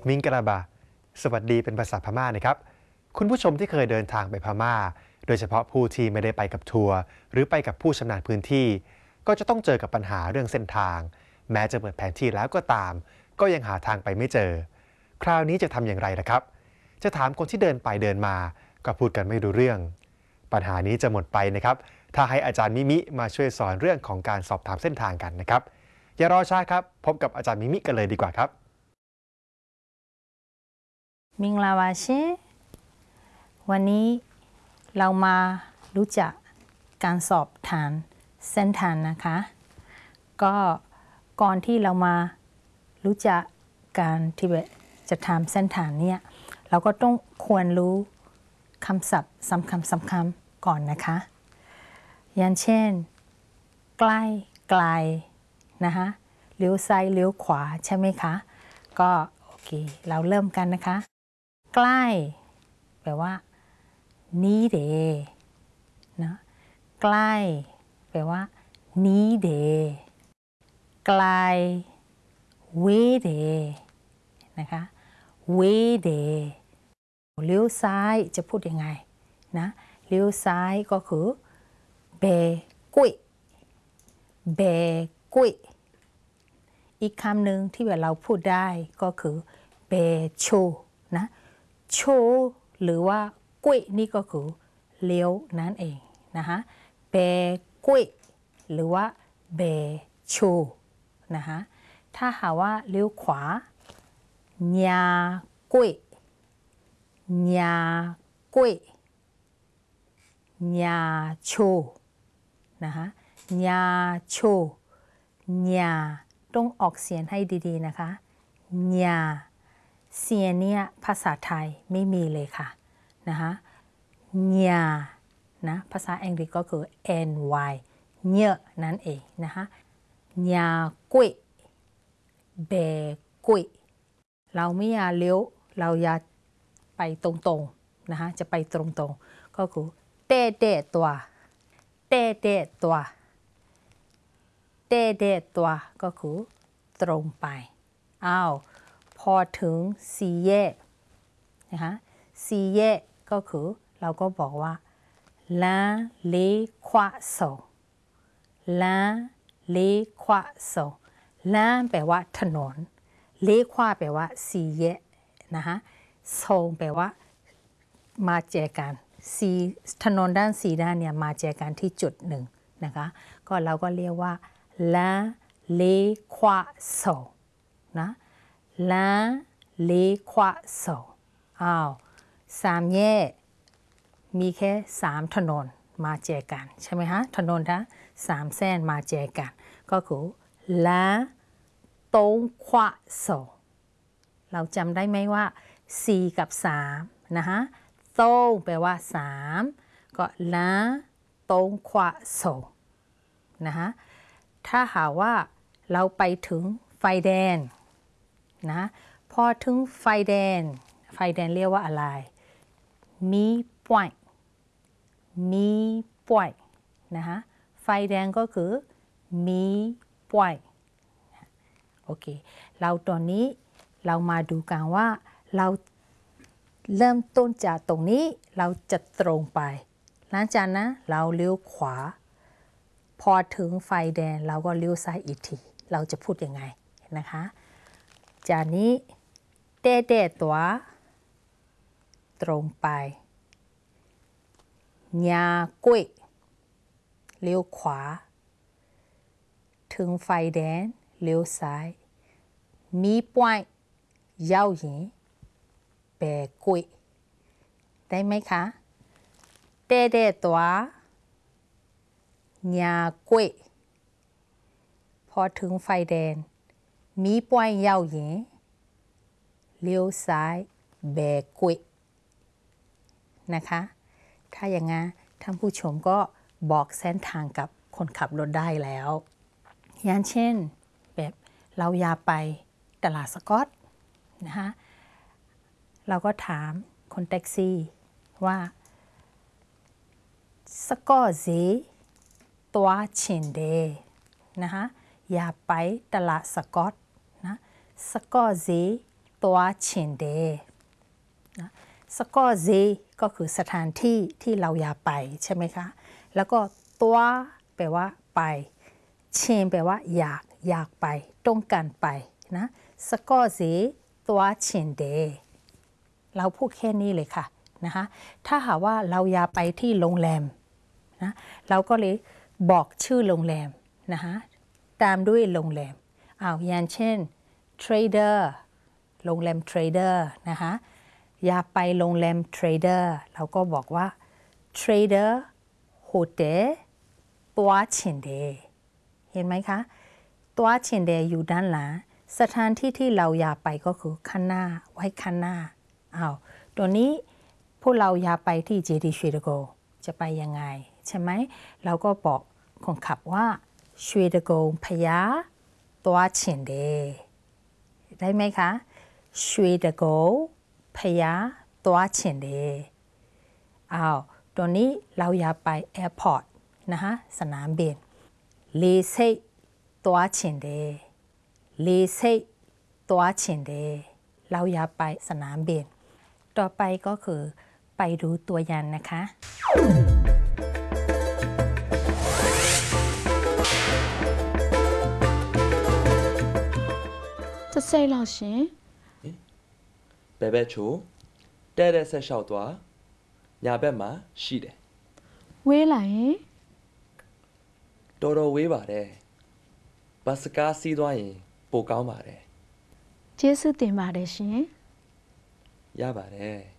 มิงกราบาสวัสดีเป็นภาษาพม่านะครับคุณผู้ชมที่เคยเดินทางไปพม่าโดยเฉพาะผู้ที่ไม่ได้ไปกับทัวร์หรือไปกับผู้ชำนาญพื้นที่ก็จะต้องเจอกับปัญหาเรื่องเส้นทางแม้จะเปิดแผนที่แล้วก็ตามก็ยังหาทางไปไม่เจอคราวนี้จะทำอย่างไรล่ะครับจะถามคนที่เดินไปเดินมาก็พูดกันไม่รู้เรื่องปัญหานี้จะหมดไปนะครับถ้าให้อาจารย์มิมิมาช่วยสอนเรื่องของการสอบถามเส้นทางกันนะครับอย่ารอช้าครับพบกับอาจารย์มิมิกันเลยดีกว่าครับมิงลาวาเชวันนี้เรามารู้จักการสอบถามเส้นทางนะคะก็ก่อนที่เรามารู้จักการที่จะทำเส้นทางเนี่ยเราก็ต้องควรรู้คำศัพท์สำคัญก่อนนะคะอย่างเช่นใกล้ไกลนะคะเลี้ยวซ้ายเลี้ยวขวาใช่ไหมคะก็โอเคเราเริ่มกันนะคะใกล้แปลว่านี้เดนะใกล้แปลว่านี้เดไกลเวเดนะคะเวเดเลี้ยวซ้ายจะพูดยังไงนะเลี้ยวซ้ายก็คือเบกุยเบกุยอีกคำหนึ่งที่เราพูดได้ก็คือเบโชนะโชหรือว่ากุยนี่ก็คือเลี้ยวนั่นเองนะคะเบกุยหรือว่าเบโชนะคะถ้าหาว่าเลี้ยวขวาญากุยญากุยญาโชนะคะญาโชญาต้องออกเสียงให้ดีๆนะคะญาเสียงเนี่ยภาษาไทยไม่มีเลยค่ะนะคะญานะภาษาอังกฤษก็คือ ny เยอะนั่นเองนะคะญากุยเบกุยเราไม่อยากเลี้ยวเราอยากไปตรงๆนะคะจะไปตรงๆก็คือเตะตัวเตะตัวเตะตัวก็คือตรงไปอ้าวพอถึงสี่แยกนะคะสี่แยกก็คือเราก็บอกว่าลาเลควาโซลาเลควาโซลาแปลว่าถนนเลควาแปลว่าสี่แยกนะคะโซแปลว่ามาเจอกันถนนด้านสี่ด้านเนี่ยมาเจอกันที่จุดหนึ่งนะคะก็เราก็เรียกว่าลาเลควาโซนะลาเลควาโซอ้าวสามแยกมีแค่3ถนนมาเจอกันใช่ไหมคะถนนทั้ง3เส้นมาเจอกันก็คือลาตงควาโซเราจำได้ไหมว่า4กับ3นะคะตงแปลว่า3ก็ลาตงควาโซนะคะถ้าหากว่าเราไปถึงไฟแดงนะพอถึงไฟแดงเรียกว่าอะไรมีป่วยมีป่วยนะคะไฟแดงก็คือมีป่วยโอเคเราตอนนี้เรามาดูกันว่าเราเริ่มต้นจากตรงนี้เราจะตรงไปหลังจากนั้นเราเลี้ยวขวาพอถึงไฟแดงเราก็เลี้ยวซ้ายอีกทีเราจะพูดยังไงนะคะจากนี้เตะตัวตรงไปญากุยเลี้ยวขวาถึงไฟแดงเลี้ยวซ้ายมีป่วยยาวหญิงเบกุยได้ไหมคะเตะตัวญากุยพอถึงไฟแดงมีป่วยยาวหญิงเลี้ยวซ้ายเบกุยนะคะถ้าอย่างงั้นท่านผู้ชมก็บอกเส้นทางกับคนขับรถได้แล้วอย่างเช่นแบบเราอยากไปตลาดสกอตนะคะเราก็ถามคนแท็กซี่ว่าสกอตซีตัวชินเดนะคะอยากไปตลาดสกอตนะสกอตซีตัวชินเดนะสกอเซก็คือสถานที่ที่เราอยากไปใช่ไหมคะแล้วก็ตัวแปลว่าไปชินแปลว่าอยากไปต้องการไปนะสกอเซตัวชินเดเราพูดแค่นี้เลยค่ะนะคะถ้าหากว่าเราอยากไปที่โรงแรมนะเราก็เลยบอกชื่อโรงแรมนะคะตามด้วยโรงแรมอย่างเช่น trader โรงแรม trader นะคะอยากไปโรงแรม trader เราก็บอกว่า trader hotel ตัวชินเดเห็นไหมคะตัวชินเดอยู่ด้านหลังสถานที่ที่เราอยากไปก็คือข้างหน้าไว้ข้างหน้าตัวนี้พวกเราอยากไปที่เจดีย์ชวีเดโกจะไปยังไงใช่ไหมเราก็บอกคนขับว่าชวีเดโกพยาตัวชินเดได้ไหมคะชวีเดโกพยาตัวชินเดตัวนี้เราอยากไปแอร์พอร์ตนะคะสนามบินลีเซตัวชินเดลีเซตัวชินเดเราอยากไปสนามบินต่อไปก็คือไปดูตัวอย่างนะคะจะใส่老师ဘယ်ဘက်ချိုတဲ့ဆက်လျှောက်သွားညာဘက်မှာရှိတယ်ဝေးလာရင်တော်တော်ဝေးပါတယ်ဘတ်စကားစီးသွားရင်ပိုကောင်းပါတယ်ကျေးဇူးတင်ပါတယ်ရှင်ရပါတယ်